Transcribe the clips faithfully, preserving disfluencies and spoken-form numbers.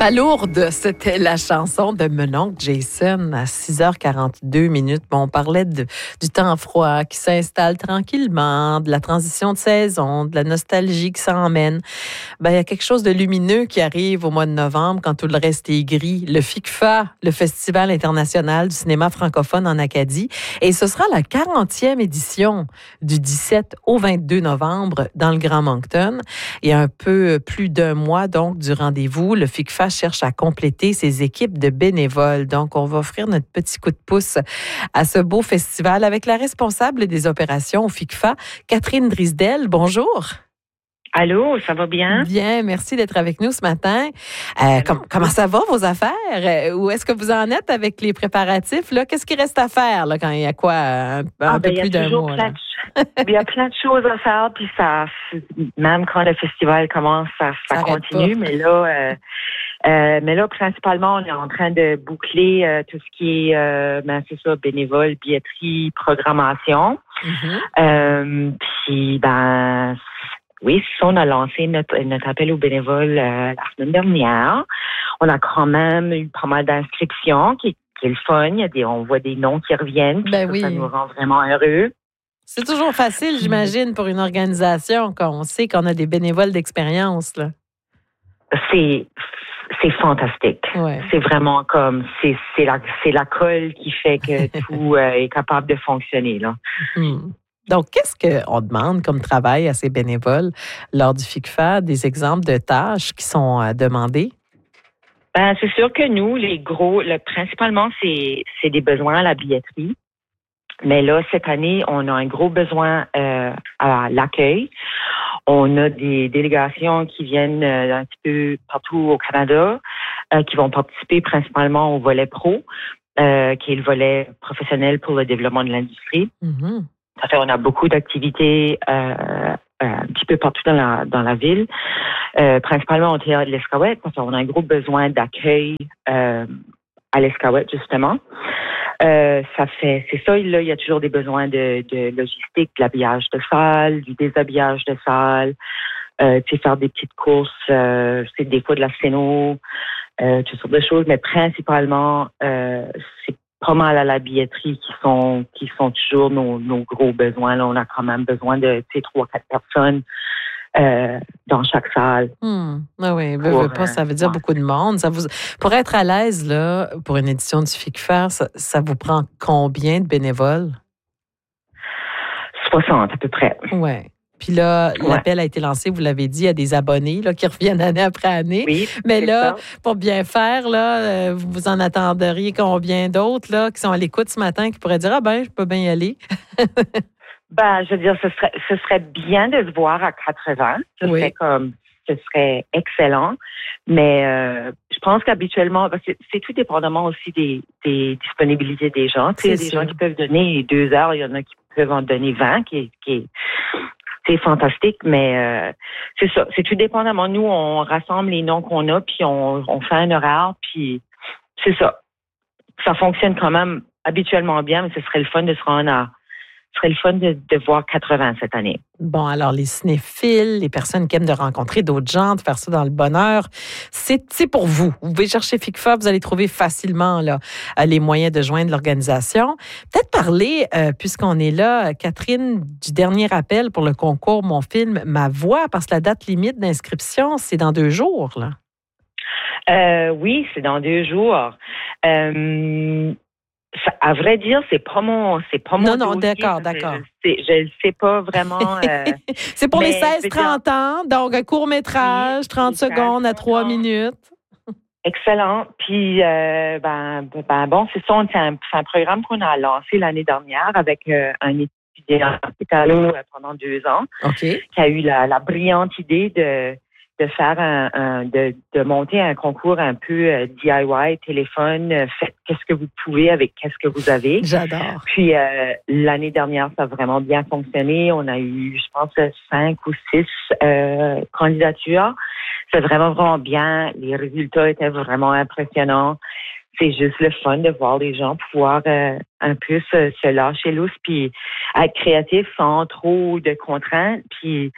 Palourde, c'était la chanson de mon oncle Jason à six heures quarante-deux minutes. Bon, on parlait de, du temps froid qui s'installe tranquillement, de la transition de saison, de la nostalgie qui s'emmène. Ben, il y a quelque chose de lumineux qui arrive au mois de novembre quand tout le reste est gris. Le FICFA, le Festival international du cinéma francophone en Acadie. Et ce sera la quarantième édition du dix-sept au vingt-deux novembre dans le Grand Moncton. Il y a un peu plus d'un mois, donc, du rendez-vous. Le FICFA cherche à compléter ses équipes de bénévoles. Donc, on va offrir notre petit coup de pouce à ce beau festival avec la responsable des opérations au FICFA, Catherine Drisdel. Bonjour. Allô, ça va bien? Bien, merci d'être avec nous ce matin. Euh, com- comment ça va, vos affaires? Où est-ce que vous en êtes avec les préparatifs? Là? Qu'est-ce qui reste à faire là, quand il y a quoi, un, un ah, peu ben, plus d'un mois? Plein de, il y a plein de choses à faire, puis ça, même quand le festival commence, ça, ça, ça continue. Mais là, euh, euh, mais là, principalement, on est en train de boucler euh, tout ce qui est, euh, ben, c'est ça, bénévole, billetterie, programmation. Mm-hmm. Euh, puis, ben, oui, c'est ça, on a lancé notre, notre appel aux bénévoles euh, la semaine dernière. On a quand même eu pas mal d'inscriptions, qui, qui est le fun. Il y a des, on voit des noms qui reviennent, puis ben ça, oui. ça nous rend vraiment heureux. C'est toujours facile, j'imagine, pour une organisation quand on sait qu'on a des bénévoles d'expérience, là. C'est, c'est fantastique. Ouais. C'est vraiment comme, c'est, c'est la, c'est la colle qui fait que tout euh, est capable de fonctionner, là. Hmm. Donc, qu'est-ce qu'on demande comme travail à ces bénévoles lors du FICFA? Des exemples de tâches qui sont euh, demandées? Ben, c'est sûr que nous, les gros, le, principalement, c'est, c'est des besoins à la billetterie. Mais là, cette année, on a un gros besoin euh, à l'accueil. On a des délégations qui viennent euh, un petit peu partout au Canada, euh, qui vont participer principalement au volet pro, euh, qui est le volet professionnel pour le développement de l'industrie. Mm-hmm. Ça fait, on a beaucoup d'activités euh, un petit peu partout dans la dans la ville, euh, principalement au théâtre de l'Escaouette, parce qu'on a un gros besoin d'accueil euh, à l'Escaouette, justement. Euh, ça fait, c'est ça, là, il y a toujours des besoins de, de logistique, de l'habillage de salle, du déshabillage de salle, euh, tu sais, faire des petites courses, euh, c'est des fois de la sténo, euh, toutes sortes de choses, mais principalement, euh, c'est pas mal à la billetterie qui sont qui sont toujours nos, nos gros besoins. Là, on a quand même besoin de, tu sais, trois, quatre personnes euh, dans chaque salle. Hmm. Ah oui, veux, veux pas, ça veut dire ouais. beaucoup de monde. Ça vous, pour être à l'aise, là, pour une édition du FICFA, ça, ça vous prend combien de bénévoles? soixante à peu près. Oui. Puis là, ouais. l'appel a été lancé, vous l'avez dit, à des abonnés là, qui reviennent année après année. Oui, mais là, ça. pour bien faire, là, vous en attendriez combien d'autres là, qui sont à l'écoute ce matin, qui pourraient dire « Ah ben, je peux bien y aller ». Ben, je veux dire, ce serait, ce serait bien de se voir à quatre-vingts. Ce oui. serait comme, ce serait excellent. Mais euh, je pense qu'habituellement, c'est, c'est tout dépendamment aussi des, des disponibilités des gens. Tu sais, il y a des sûr. gens qui peuvent donner deux heures, il y en a qui peuvent en donner vingt, qui, qui c'est fantastique, mais euh, c'est ça. C'est tout dépendamment. Nous, on rassemble les noms qu'on a, puis on, on fait un horaire, puis c'est ça. Ça fonctionne quand même habituellement bien, mais ce serait le fun de se rendre à Ce serait le fun de, de voir quatre-vingts cette année. Bon, alors les cinéphiles, les personnes qui aiment de rencontrer d'autres gens, de faire ça dans le bonheur, c'est, c'est pour vous. Vous pouvez chercher FICFA, vous allez trouver facilement là, les moyens de joindre l'organisation. Peut-être parler, euh, puisqu'on est là, Catherine, du dernier appel pour le concours Mon film, Ma voix, parce que la date limite d'inscription, c'est dans deux jours. Là. Euh, oui, c'est dans deux jours. Euh, Ça, à vrai dire, c'est pas mon, c'est pas mon Non, non, dossier, d'accord, d'accord. Je ne sais pas vraiment. Euh, c'est pour les seize trente ans, donc un court-métrage, oui, trente secondes à trois minutes. Excellent. Puis, euh, ben, ben, bon, c'est ça, c'est un, c'est un programme qu'on a lancé l'année dernière avec euh, un étudiant italo pendant deux ans, okay. qui a eu la, la brillante idée de de faire un, un de, de monter un concours un peu euh, D I Y, téléphone, euh, faites qu'est-ce que vous pouvez avec qu'est-ce que vous avez. J'adore. Puis euh, l'année dernière, ça a vraiment bien fonctionné. On a eu, je pense, cinq ou six euh, candidatures. C'est vraiment, vraiment bien. Les résultats étaient vraiment impressionnants. C'est juste le fun de voir les gens pouvoir euh, un peu se, se lâcher lousse puis être créatifs sans trop de contraintes. Puis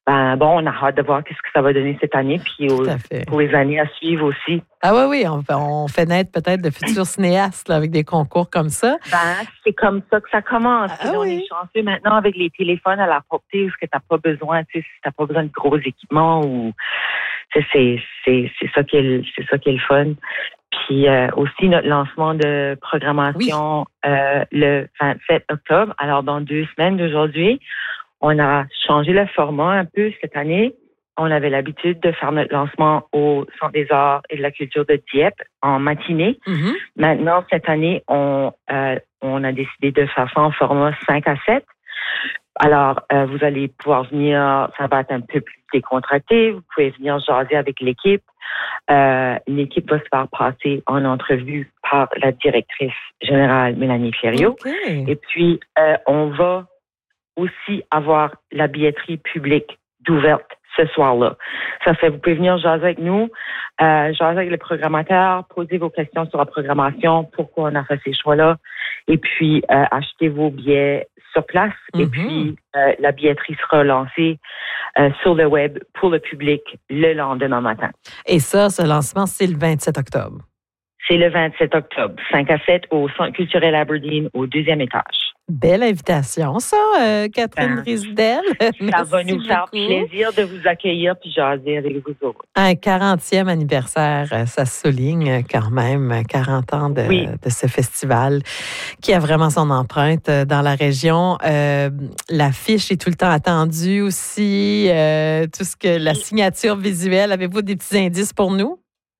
ben bon, on a hâte de voir qu'est-ce que ça va donner cette année, puis au, pour les années à suivre aussi. Ah oui, oui, on, on fait naître peut-être de futurs cinéastes là, avec des concours comme ça. Ben, c'est comme ça que ça commence. Ah, on oui. est chanceux maintenant avec les téléphones à la portée, où tu n'as pas besoin, tu sais, si t'as pas besoin de gros équipements ou c'est c'est c'est c'est ça qui est c'est ça qui est le fun. Puis euh, aussi notre lancement de programmation oui. euh, le vingt-sept octobre. Alors dans deux semaines d'aujourd'hui, on a changé le format un peu cette année. On avait l'habitude de faire notre lancement au Centre des arts et de la culture de Dieppe en matinée. Mm-hmm. Maintenant, cette année, on, euh, on a décidé de faire ça en format cinq à sept. Alors, euh, vous allez pouvoir venir, ça va être un peu plus décontracté. Vous pouvez venir jaser avec l'équipe. Euh, l'équipe va se faire passer en entrevue par la directrice générale Mélanie Fleuriot. Okay. Et puis, euh, on va aussi avoir la billetterie publique d'ouverte ce soir-là. Ça fait, vous pouvez venir jaser avec nous, euh, jaser avec le programmateur, poser vos questions sur la programmation, pourquoi on a fait ces choix-là, et puis euh, acheter vos billets sur place. Mm-hmm. Et puis, euh, la billetterie sera lancée euh, sur le web pour le public le lendemain matin. Et ça, ce lancement, c'est le vingt-sept octobre. C'est le vingt-sept octobre, cinq à sept au Centre culturel Aberdeen, au deuxième étage. Belle invitation, ça, euh, Catherine ben, Drisdel. Ça va nous faire plaisir de vous accueillir puis jaser avec vous autres. Un quarantième anniversaire, ça souligne quand même quarante ans de, oui. de ce festival qui a vraiment son empreinte dans la région. Euh, l'affiche est tout le temps attendue aussi. Euh, tout ce que la signature visuelle, avez-vous des petits indices pour nous?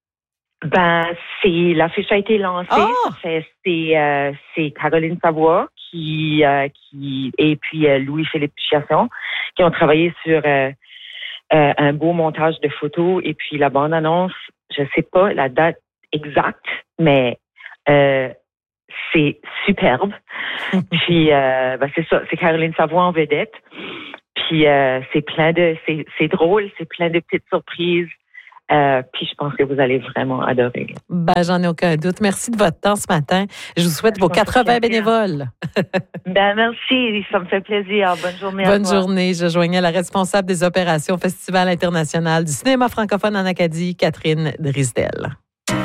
Ben, c'est l'affiche a été lancée. Oh! C'est c'est, euh, c'est Caroline Savoie qui euh, qui et puis euh, Louis-Philippe Chiasson qui ont travaillé sur euh, euh, un beau montage de photos et puis la bande annonce. Je sais pas la date exacte, mais euh, c'est superbe. Puis euh, ben, c'est ça, c'est Caroline Savoie en vedette. Puis euh, c'est plein de c'est c'est drôle, c'est plein de petites surprises. Euh, puis je pense que vous allez vraiment adorer. Ben, j'en ai aucun doute. Merci de votre temps ce matin. Je vous souhaite je vos quatre-vingts bénévoles. Ben merci, ça me fait plaisir. Bonne journée Bonne à toi. journée. Je joignais la responsable des opérations Festival international du cinéma francophone en Acadie, Catherine Drisdel.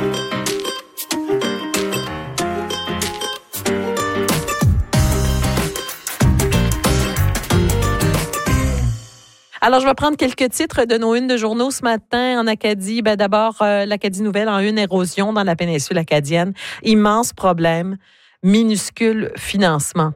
Alors, je vais prendre quelques titres de nos unes de journaux ce matin en Acadie. Ben, d'abord, euh, l'Acadie Nouvelle en une, érosion dans la péninsule acadienne. Immense problème. Minuscule financement.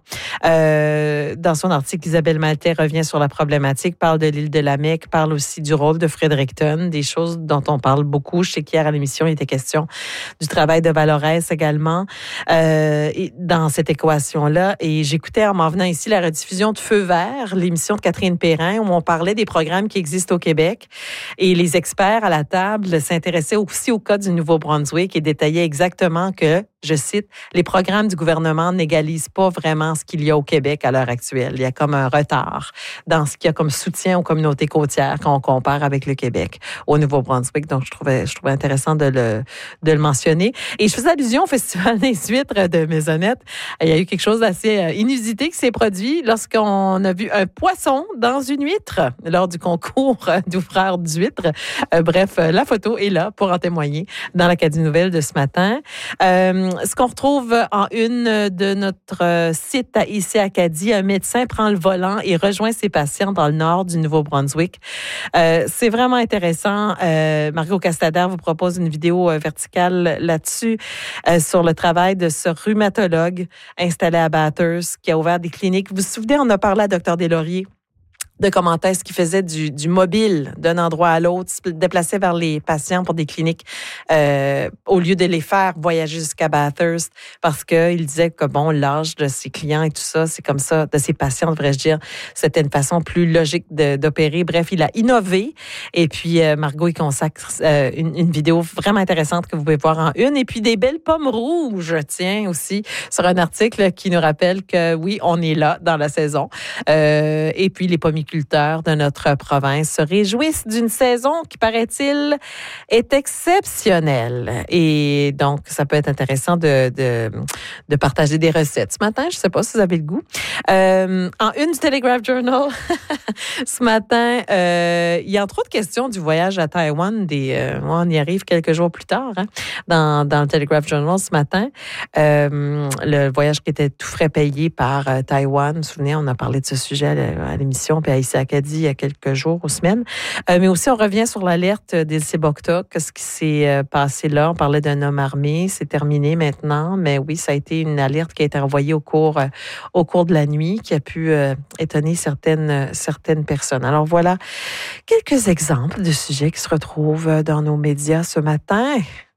Euh, dans son article, Isabelle Maltais revient sur la problématique, parle de l'île de la Mecque, parle aussi du rôle de Fredericton, des choses dont on parle beaucoup. Je sais qu'hier à l'émission, il était question du travail de Valorès également euh, et dans cette équation-là. Et j'écoutais en m'en venant ici la rediffusion de Feu vert, l'émission de Catherine Perrin, où on parlait des programmes qui existent au Québec. Et les experts à la table s'intéressaient aussi au cas du Nouveau-Brunswick et détaillaient exactement que, je cite, les programmes du gouvernement n'égalisent pas vraiment ce qu'il y a au Québec à l'heure actuelle. Il y a comme un retard dans ce qu'il y a comme soutien aux communautés côtières quand on compare avec le Québec au Nouveau-Brunswick. Donc, je trouvais, je trouvais intéressant de le, de le mentionner. Et je faisais allusion au Festival des huîtres de Maisonnette. Il y a eu quelque chose d'assez inusité qui s'est produit lorsqu'on a vu un poisson dans une huître lors du concours d'ouvreurs d'huîtres. Euh, bref, la photo est là pour en témoigner dans l'Acadie Nouvelle de ce matin. Euh, ce qu'on retrouve en une de notre site à ici Acadie, un médecin prend le volant et rejoint ses patients dans le nord du Nouveau-Brunswick. Euh, c'est vraiment intéressant. Euh, Margot Castader vous propose une vidéo euh, verticale là-dessus euh, sur le travail de ce rhumatologue installé à Bathurst qui a ouvert des cliniques. Vous vous souvenez, on a parlé à Dr Deslauriers de comment est-ce qu'il faisait du, du mobile d'un endroit à l'autre, se déplaçait vers les patients pour des cliniques euh, au lieu de les faire voyager jusqu'à Bathurst parce qu'il disait que, bon, l'âge de ses clients et tout ça, c'est comme ça, de ses patients, devrais-je dire, c'était une façon plus logique de, d'opérer. Bref, il a innové et puis euh, Margot, il consacre euh, une, une vidéo vraiment intéressante que vous pouvez voir en une et puis des belles pommes rouges, tiens, aussi, sur un article qui nous rappelle que, oui, on est là dans la saison euh, et puis les pommes agriculteurs de notre province se réjouissent d'une saison qui, paraît-il, est exceptionnelle. Et donc, ça peut être intéressant de, de, de partager des recettes. Ce matin, je ne sais pas si vous avez le goût. Euh, en une du Telegraph Journal, ce matin, euh, il y a entre autres question du voyage à Taïwan. Des, euh, on y arrive quelques jours plus tard, hein, dans, dans le Telegraph Journal ce matin. Euh, le voyage qui était tout frais payé par euh, Taïwan. Vous vous souvenez, on a parlé de ce sujet à, à l'émission, puis à Ici Acadie il y a quelques jours ou semaines. Euh, mais aussi, on revient sur l'alerte d'Ilse Boktok, ce qui s'est euh, passé là. On parlait d'un homme armé. C'est terminé maintenant. Mais oui, ça a été une alerte qui a été envoyée au cours, euh, au cours de la nuit, qui a pu euh, étonner certaines, certaines personnes. Alors voilà quelques exemples de sujets qui se retrouvent dans nos médias ce matin.